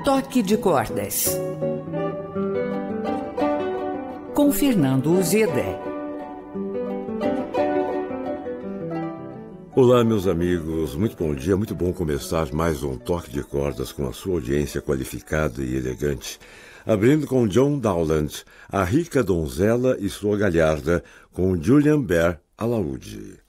Toque de Cordas, com Fernando Uzeda. Olá, meus amigos, muito bom dia, muito bom começar mais um Toque de Cordas com a sua audiência qualificada e elegante, abrindo com John Dowland, A Rica Donzela e Sua Galharda, com Julian Baer Alaúde.